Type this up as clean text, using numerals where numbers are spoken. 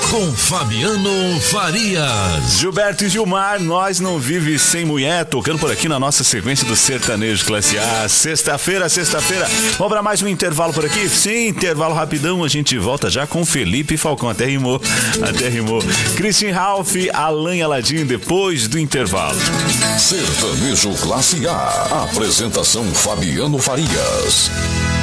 com Fabiano Farias. Gilberto e Gilmar, nós não vive sem mulher, tocando por aqui na nossa sequência do Sertanejo Classe A. Sexta-feira. Vamos para mais um intervalo por aqui? Sim, intervalo rapidão, a gente volta já com Felipe Falcão. Até rimou. Christian Ralph, Alan e Aladim, depois do intervalo. Sertanejo Classe A. Apresentação Fabiano Farias.